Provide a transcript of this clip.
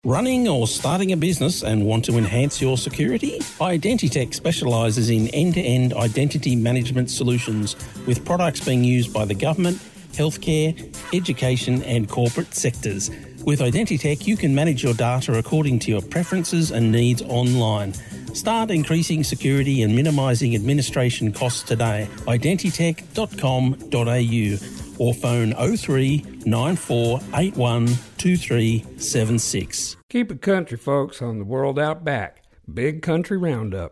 Running or starting a business and want to enhance your security? Identitech specialises in end-to-end identity management solutions with products being used by the government, healthcare, education and corporate sectors. With Identitech, you can manage your data according to your preferences and needs online. Start increasing security and minimising administration costs today. Identitech.com.au or phone 03 9481 2376. Keep it country, folks, on the World Out Back. Big Country Roundup.